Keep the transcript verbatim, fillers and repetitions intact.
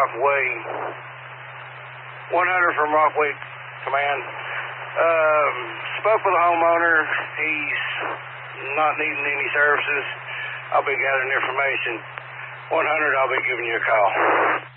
Rockaway. one hundred from Rockaway Command. Um, spoke with the homeowner. He's not needing any services. I'll be gathering information. one hundred, I'll be giving you a call.